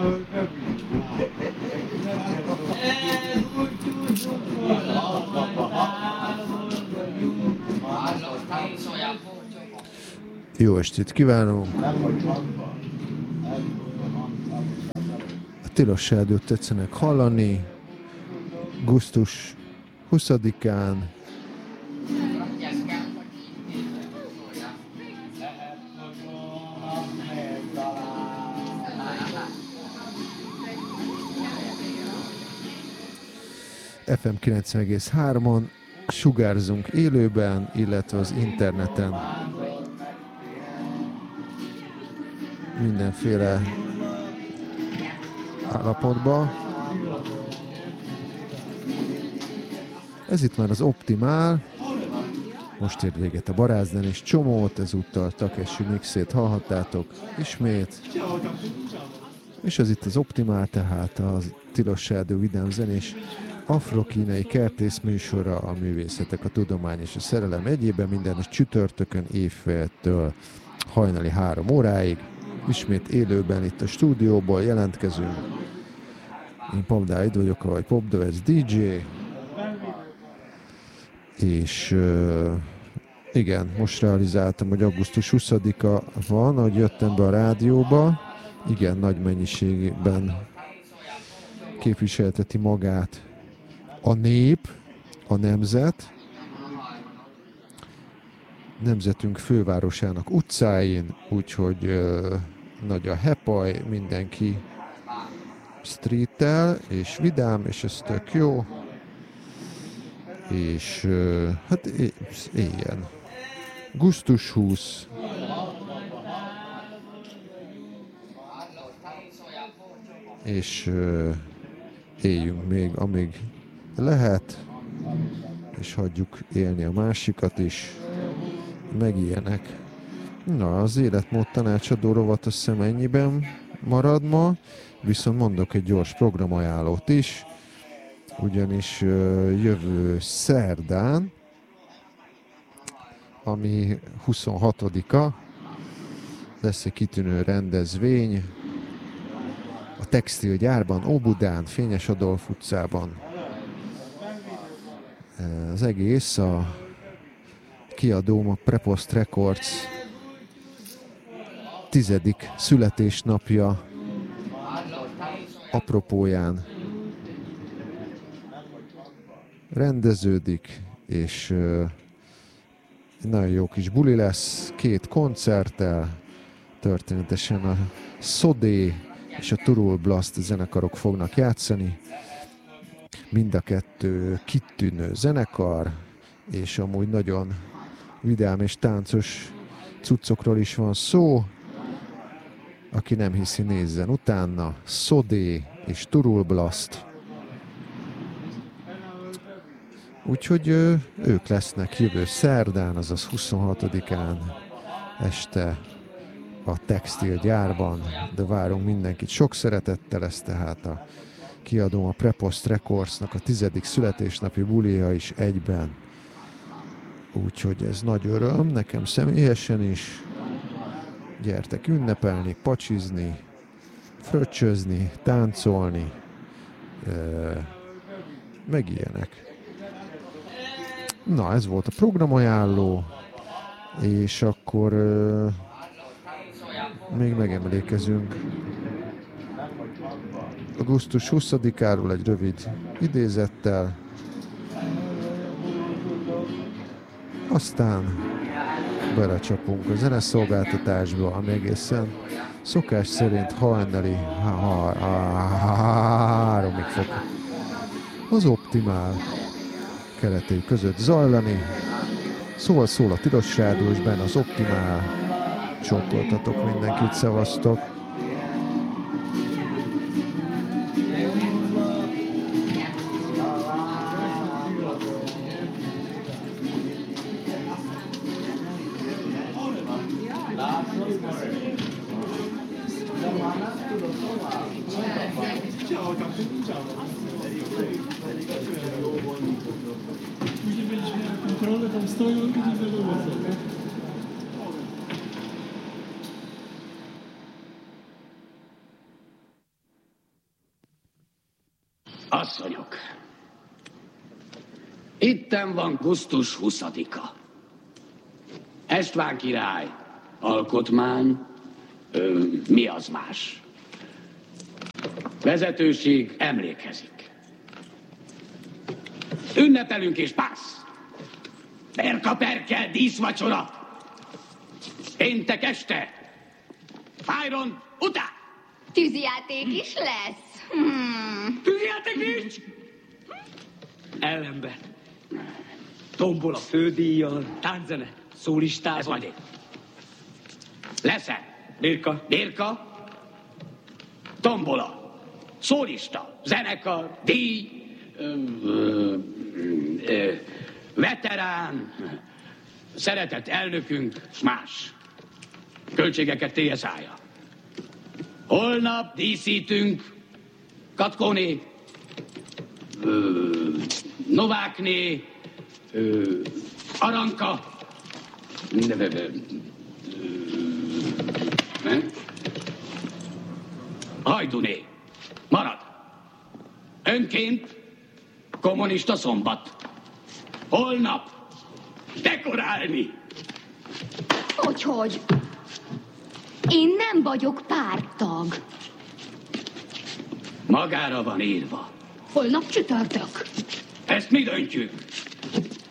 Jó estét kívánok! A Tilos Rádiót tetszenek hallani. Augusztus 20-án FM 90,3-on sugárzunk élőben, illetve az interneten. Mindenféle állapotban. Ez itt már az Optimál. Most ért véget a Barázden és Csomót, ezúttal Takeshi mixét hallhattátok ismét. És ez itt az Optimál, tehát a Tilos Rádió vidám zenés afrokínai kertész műsora, a művészetek, a tudomány és a szerelem egyében minden csütörtökön évféltől hajnali 3 óráig. Ismét élőben itt a stúdióból jelentkezünk. Én Pap Dávid vagyok, vagy Pop Dövec DJ. És igen, most realizáltam, hogy augusztus 20-a van, ahogy jöttem be a rádióba. Igen, nagy mennyiségben képviselteti magát a nép, a nemzet. Nemzetünk fővárosának utcáin, úgyhogy nagy a hepaj, mindenki streetel és vidám, és ez tök jó. És hát éljen. Augusztus 20. És éljünk még, amíg lehet, és hagyjuk élni a másikat is, meg ilyenek. Na, az életmód tanácsadó rovat azt hiszem ennyiben marad ma, viszont mondok egy gyors programajánlót is, ugyanis jövő szerdán, ami 26-a, lesz egy kitűnő rendezvény a textilgyárban, Óbudán, Fényes Adolf utcában. Az egész a kiadóm, a Prepost Records 10. születésnapja apropóján rendeződik, és nagyon jó kis buli lesz, 2 koncerttel, történetesen a Sodé és a Turul Blast zenekarok fognak játszani. Mind a 2 kitűnő zenekar, és amúgy nagyon vidám és táncos cuccokról is van szó. Aki nem hiszi, nézzen utána. Sodé és Turul Blast. Úgyhogy ők lesznek jövő szerdán, azaz 26-án este a textilgyárban, de várunk mindenkit sok szeretettel, ez tehát a kiadom a Prepost Recordsnak a 10. születésnapi bulija is egyben. Úgyhogy ez nagy öröm, nekem személyesen is. Gyertek ünnepelni, pacsizni, fröccsözni, táncolni, meg ilyenek. Na, ez volt a programajánló, és akkor még megemlékezünk augusztus 20-áról egy rövid idézettel, aztán belecsapunk a zeneszolgáltatásba, ami egészen szokás szerint hajnali 3-ig fog az Optimál keretei között zajlani. Szóval szól a Tilos Rádió, és benne az Optimál. Csókoltatok mindenkit, szevasztok! Там стоило, не задуматься. Asszonyok, itten van gusztus 20-a. Estván király, alkotmány, mi az más? Vezetőség emlékezik. Ünnepelünk és pász. Perka-perkel, díszvacsora. Péntek este. Fájron után. Tűzijáték is lesz. Tűzijáték nincs? Ellenben. Tombol a fődíjjal, tánczene, szólistával. Ez majd én. Lesz-e? Birka. Tombola. Szólista. Zenekar. Díj. Veterán. Szeretett elnökünk, s más. Költségeket TSA-ja. Holnap díszítünk Katkóné, Novákné, Aranka, Hajduné. Marad. Önként kommunista szombat. Holnap dekorálni. Hogy? Én nem vagyok párttag. Magára van írva. Holnap csütörtök. Ezt mi döntjük?